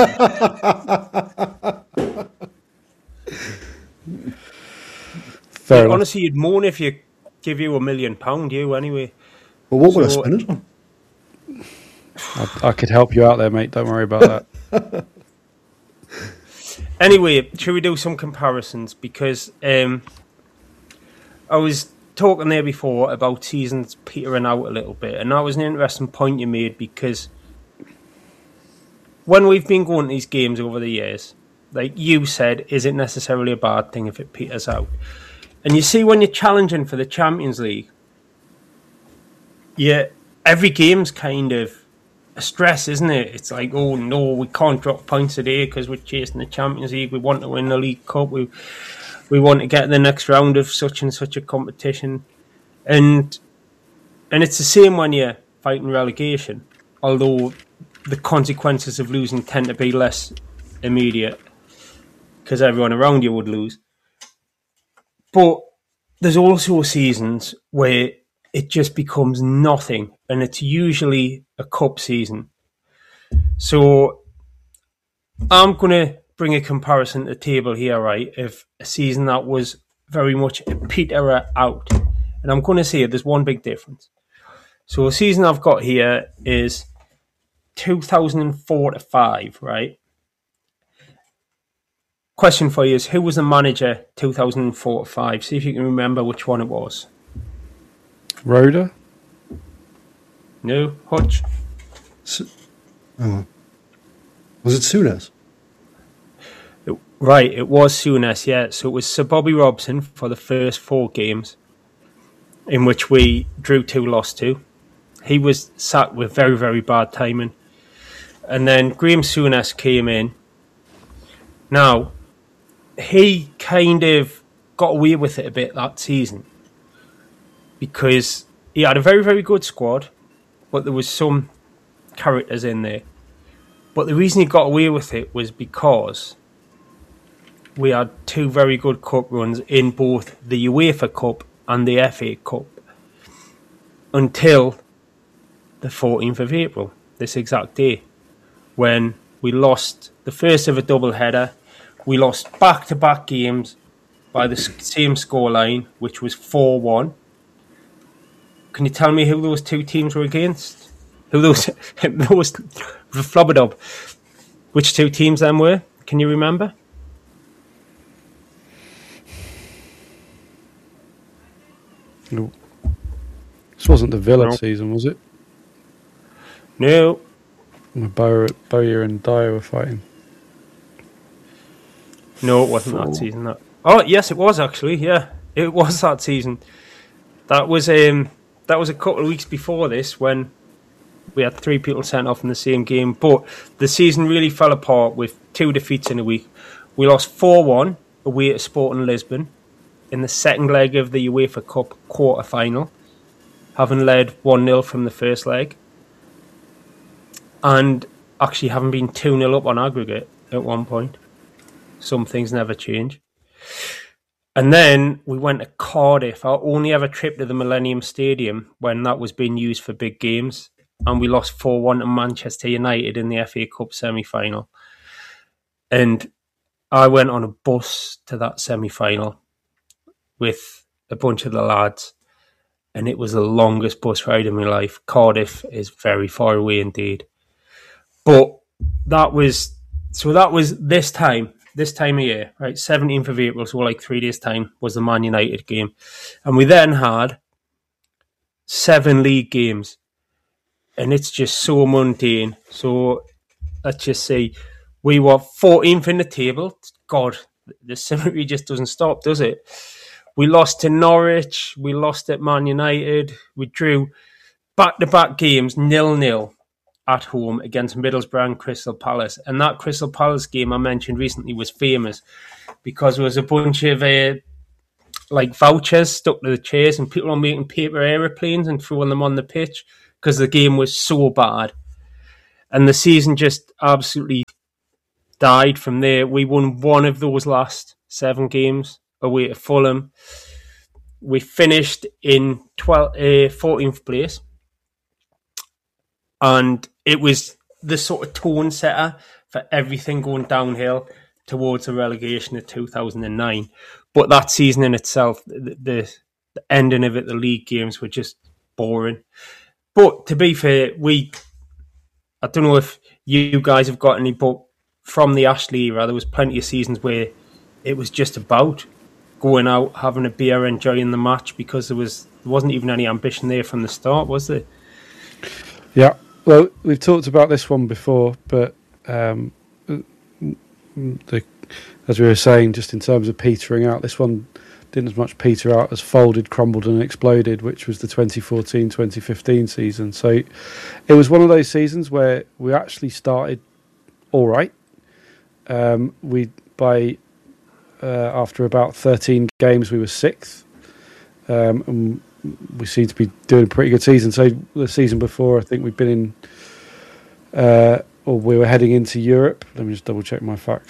B: Fair
A: Like,
B: enough.
A: honestly, you'd moan if you give you a million pound, you anyway.
C: But what would I
A: So-
C: spend it on?
B: I, I could help you out there, mate. Don't worry about that.
A: Anyway, should we do some comparisons? Because um, I was talking there before about seasons petering out a little bit, and that was an interesting point you made, because when we've been going to these games over the years, like you said, is it necessarily a bad thing if it peters out? And you see, when you're challenging for the Champions League, yeah, every game's kind of a stress, isn't it? It's like, oh no, we can't drop points today because we're chasing the Champions League. We want to win the League Cup. We we want to get the next round of such and such a competition, and and it's the same when you're fighting relegation. Although the consequences of losing tend to be less immediate because everyone around you would lose. But there's also seasons where it just becomes nothing, and it's usually a cup season. So I'm going to bring a comparison to the table here, right, of a season that was very much a peterer out. And I'm going to say there's one big difference. So a season I've got here is two thousand four to five, right? Question for you is, who was the manager two thousand four to five? See if you can remember which one it was.
B: Rhoda?
A: No? Hutch?
C: S- oh. Was it Souness?
A: It, right, it was Souness, yeah. So it was Sir Bobby Robson for the first four games, in which we drew two, lost two. He was sacked with very, very bad timing. And then Graham Souness came in. Now, he kind of got away with it a bit that season, because he had a very, very good squad, but there was some characters in there. But the reason he got away with it was because we had two very good cup runs in both the UEFA Cup and the F A Cup until the fourteenth of April, this exact day, when we lost the first of a double header. We lost back-to-back games by the same scoreline, which was four one. Can you tell me who those two teams were against? Who those those flubberdob? Which two teams them were? Can you remember?
B: No. This wasn't the Villa
A: No.
B: season, was it?
A: No.
B: When Bowyer, Bowyer and Dyer were fighting.
A: No, it wasn't
B: Four.
A: that season. That. Oh, yes, it was actually. Yeah, it was that season. That was um, that was a couple of weeks before this, when we had three people sent off in the same game. But the season really fell apart with two defeats in a week. We lost four one away at Sporting Lisbon in the second leg of the UEFA Cup quarter final, having led one nil from the first leg, and actually having been two nil up on aggregate at one point. Some things never change. And then we went to Cardiff, our only ever trip to the Millennium Stadium, when that was being used for big games, and we lost four one to Manchester United in the F A Cup semi-final. And I went on a bus to that semi-final with a bunch of the lads, and it was the longest bus ride in my life. Cardiff is very far away indeed. But that was, so that was this time, this time of year, right? seventeenth of April, so like three days' time, was the Man United game. And we then had seven league games. And it's just so mundane. So let's just say we were fourteenth in the table. God, the symmetry just doesn't stop, does it? We lost to Norwich. We lost at Man United. We drew back-to-back games, nil-nil at home against Middlesbrough and Crystal Palace. And that Crystal Palace game I mentioned recently was famous because there was a bunch of uh, like vouchers stuck to the chairs, and people were making paper aeroplanes and throwing them on the pitch because the game was so bad. And the season just absolutely died from there. We won one of those last seven games away to Fulham. We finished in twelfth, uh, fourteenth place. And it was the sort of tone setter for everything going downhill towards the relegation of two thousand nine. But that season in itself, the, the, the ending of it, the league games were just boring. But to be fair, we, I don't know if you guys have got any, but from the Ashley era, there was plenty of seasons where it was just about going out, having a beer, enjoying the match, because there was there wasn't even any ambition there from the start, was there?
B: Yeah, well, we've talked about this one before, but um, the, as we were saying, just in terms of petering out, this one didn't as much peter out as folded, crumbled and exploded, which was the twenty fourteen twenty fifteen season. So it was one of those seasons where we actually started all right. Um, we by uh, after about thirteen games, we were sixth, um, and we seem to be doing a pretty good season. So the season before, I think we've been in, uh, or we were heading into Europe. Let me just double check my facts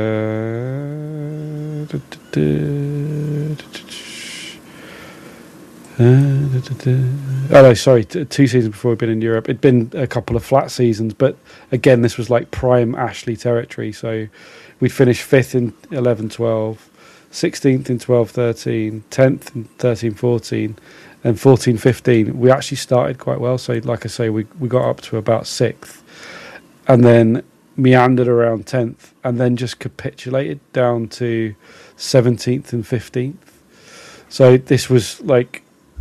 B: there. Oh no, sorry, two seasons before we'd been in Europe. It'd been a couple of flat seasons, but again, this was like prime Ashley territory. So we'd finished fifth in eleven twelve, sixteenth in twelve thirteen, tenth in thirteen fourteen, and fourteen fifteen. We actually started quite well. So like I say, we, we got up to about sixth and then meandered around tenth and then just capitulated down to seventeenth and fifteenth. So this was like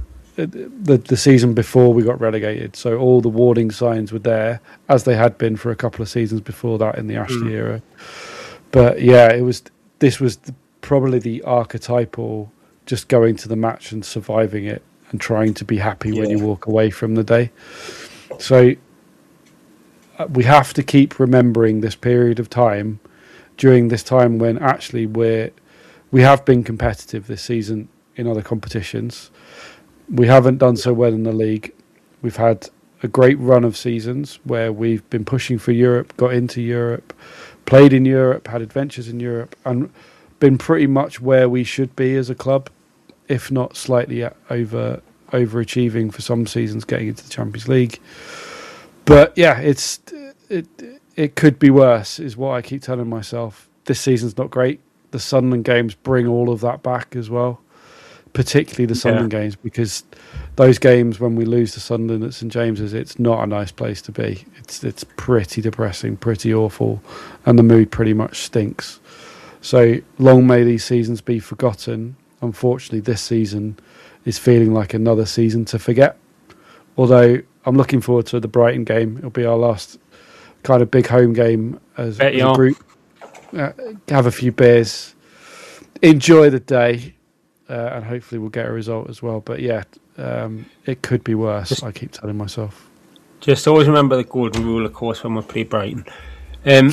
B: the the season before we got relegated, so all the warning signs were there, as they had been for a couple of seasons before that in the Ashley mm. era. But yeah, it was this was the, probably the archetypal just going to the match and surviving it and trying to be happy yeah. when you walk away from the day. So uh, we have to keep remembering this period of time during this time when actually we're we have been competitive this season in other competitions. We haven't done so well in the league. We've had a great run of seasons where we've been pushing for Europe, got into Europe, played in Europe, had adventures in Europe, and been pretty much where we should be as a club, if not slightly over overachieving for some seasons, getting into the Champions League. But yeah, it's it it could be worse, is what I keep telling myself. This season's not great. The Sunderland games bring all of that back as well. Particularly the Sunderland yeah. games, because those games when we lose to Sunderland at St James's, it's not a nice place to be. It's it's pretty depressing, pretty awful, and the mood pretty much stinks. So long may these seasons be forgotten. Unfortunately, this season is feeling like another season to forget. Although I'm looking forward to the Brighton game. It'll be our last kind of big home game as, as a group. Uh, have a few beers, enjoy the day. Uh, and hopefully we'll get a result as well. But yeah, um, it could be worse, just, I keep telling myself.
A: Just always remember the golden rule, of course, when we play Brighton. Um,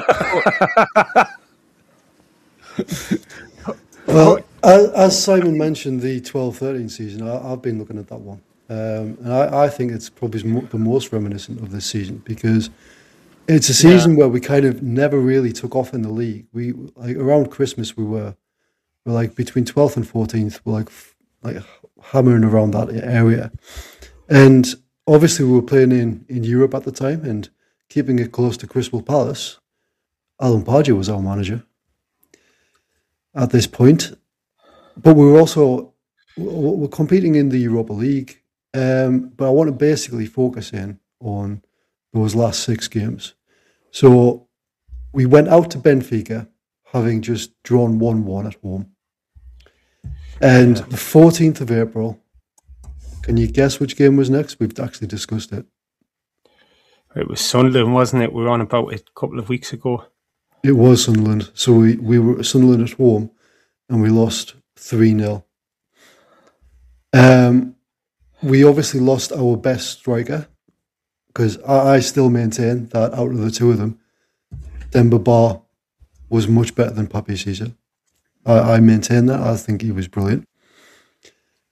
C: well, as, as Simon mentioned, the twelve thirteen season, I, I've been looking at that one. Um, and I, I think it's probably the most reminiscent of this season, because it's a season yeah. where we kind of never really took off in the league. We like around Christmas we were... We're like between twelfth and fourteenth, we're like like hammering around that area. And obviously we were playing in, in Europe at the time and keeping it close to Crystal Palace. Alan Pardew was our manager at this point. But we were also we're competing in the Europa League. Um, but I want to basically focus in on those last six games. So we went out to Benfica, having just drawn one one at home. And yeah. the fourteenth of April, can you guess which game was next? We've actually discussed it.
A: It was Sunderland, wasn't it? We were on about it a couple of weeks ago.
C: It was Sunderland. So we, we were at Sunderland at home and we lost three nil. Um, we obviously lost our best striker, because I, I still maintain that out of the two of them, Demba Ba was much better than Papi Cesar. I, I maintain that. I think he was brilliant.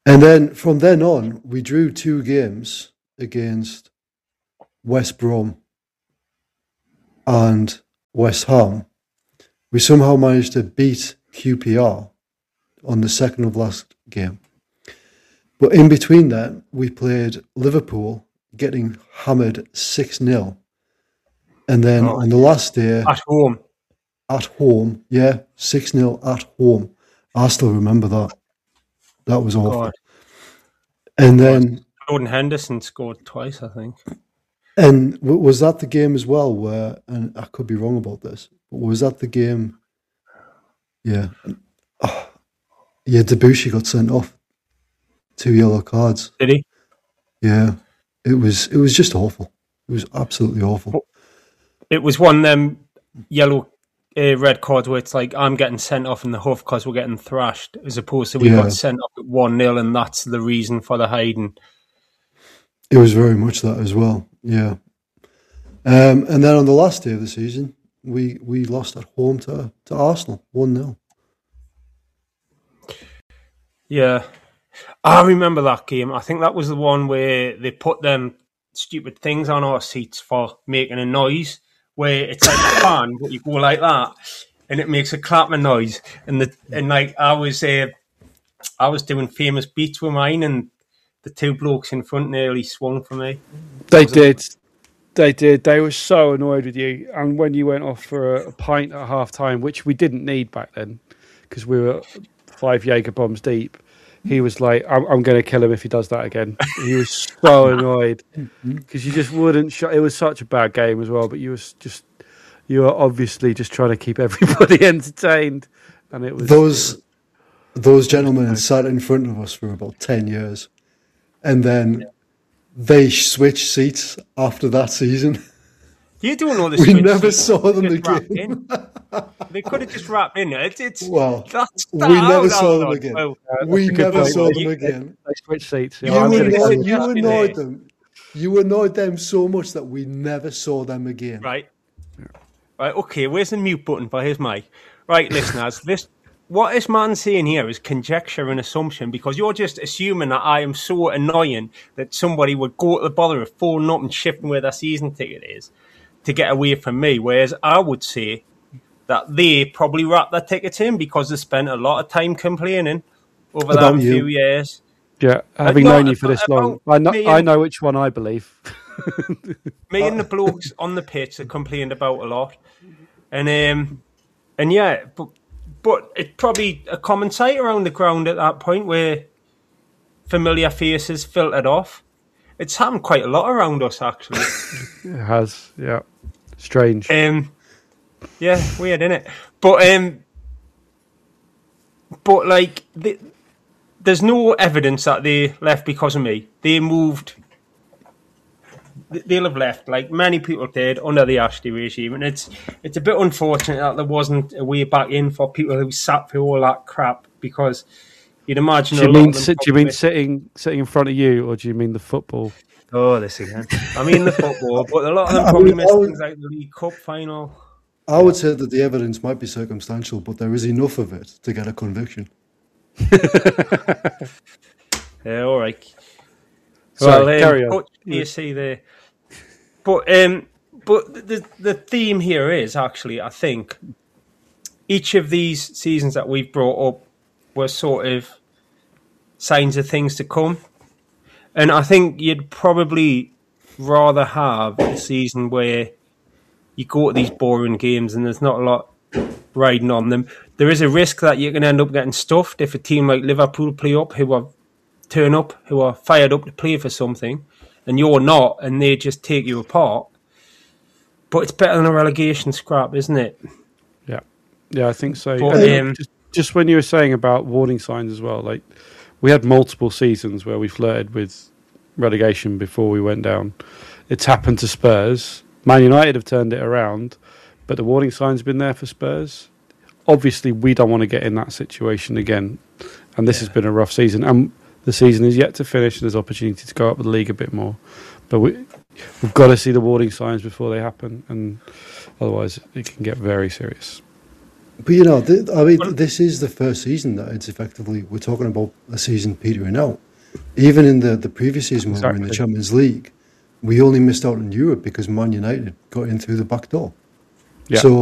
C: And then from then on, we drew two games against West Brom and West Ham. We somehow managed to beat Q P R on the second of last game. But in between that, we played Liverpool, getting hammered six nil. And then
A: Oh,
C: on the last day,
A: At home.
C: at home, yeah, six nil at home. I still remember that. That was awful.
A: God.
C: And then,
A: Jordan Henderson scored twice, I think.
C: and w- was that the game as well where, and I could be wrong about this, but was that the game? Yeah. Oh, yeah, Debussy got sent off. Two yellow cards.
A: Did he?
C: Yeah. It was, it was just awful. It was absolutely awful.
A: It was one of them yellow, uh, red cards where it's like, I'm getting sent off in the huff because we're getting thrashed, as opposed to we
C: Yeah.
A: got sent off at one nil and that's the reason for the hiding.
C: It was very much that as well. Yeah. Um, and then on the last day of the season, we, we lost at home to, to Arsenal, one nil.
A: Yeah. I remember that game. I think that was the one where they put them stupid things on our seats for making a noise, where it's like a fan, but you go like that, and it makes a clapping noise. And the and like I was, uh, I was doing famous beats with mine, and the two blokes in front nearly swung for me.
B: They
A: Was it-
B: did. They did. They were so annoyed with you. And when you went off for a, a pint at half time, which we didn't need back then because we were five Jaeger bombs deep, he was like, I'm, I'm going to kill him if he does that again. He was so annoyed because you just wouldn't shut. It was such a bad game as well, but you was just, you were obviously just trying to keep everybody entertained. And it was
C: Those those gentlemen had sat in front of us for about ten years. And then they switched seats after that season.
A: You don't know the
C: We
A: switch
C: never
A: seats.
C: saw them
A: Just wrapped
C: again.
A: in. They could have just wrapped in. It's, it's
C: Well,
A: that's
C: we
A: that
C: never
A: out,
C: saw
A: out,
C: them
A: out.
C: again.
A: Well,
C: We
B: a good
C: never
B: point.
C: saw
A: You-
C: them again.
B: they switched seats.
A: You
B: Yeah, I'm
C: You
B: gonna
A: annoyed-
B: kill
C: annoyed,
B: you.
C: you
A: Yeah.
C: annoyed them. You annoyed them so much that we never saw them again.
A: Right. Right, okay, where's the mute button for his mic? Right, listeners, this what this man's saying here is conjecture and assumption because you're just assuming that I am so annoying that somebody would go to the bother of phoning up and shifting where their season ticket is to get away from me, whereas I would say that they probably wrap their tickets in because they spent a lot of time complaining over
C: About
A: that
C: you.
A: few years.
B: Yeah, having
A: not
B: known you for this
A: about
B: long, I know,
A: me
B: I
A: and-
B: know which one I believe.
A: Me and the blokes on the pitch that complained about a lot, and um, and yeah, but but it's probably a common sight around the ground at that point where familiar faces filtered off. It's happened quite a lot around us actually.
B: It has, yeah. Strange.
A: Um, yeah, weird, isn't it? But um, but like the, there's no evidence that they left because of me. They moved. They'll have left, like many people did, under the Ashley regime, and it's it's a bit unfortunate that there wasn't a way back in for people who sat through all that crap. Because you'd imagine.
B: Do
A: a
B: you
A: lot
B: mean
A: of them
B: sit, do you mean
A: probably-
B: sitting sitting in front of you, or do you mean the football?
A: Oh, this again. I mean the football, but a lot of them
C: I
A: probably
C: mean,
A: missed
C: I would-
A: things like the League Cup final.
C: I would say that the evidence might be circumstantial, but there is enough of it to get a conviction.
A: Yeah, all right.
B: Sorry,
A: well, um,
B: carry on.
A: Coach P S C there. But um, but the the theme here is actually, I think, each of these seasons that we've brought up were sort of signs of things to come, and I think you'd probably rather have a season where you go to these boring games and there's not a lot riding on them. There is a risk that you can end up getting stuffed if a team like Liverpool play up, who are turn up, who are fired up to play for something, and you're not, and they just take you apart. But it's better than a relegation scrap, isn't it?
B: Yeah, yeah, I think so.
A: But,
B: And
A: um,
B: just, just when you were saying about warning signs as well, like we had multiple seasons where we flirted with relegation before we went down. It's happened to Spurs. Man United have turned it around, but the warning sign's been there for Spurs. Obviously, we don't want to get in that situation again, and this has been a rough season. And the season is yet to finish. There's opportunity to go up with the league a bit more, but we, we've got to see the warning signs before they happen, and otherwise it can get very serious.
C: But you know, th- I mean, this is the first season that it's effectively we're talking about a season petering out. Even in the, the previous season when we were in the
B: Exactly.
C: Champions League, we only missed out in Europe because Man United got in through the back door.
B: Yeah.
C: So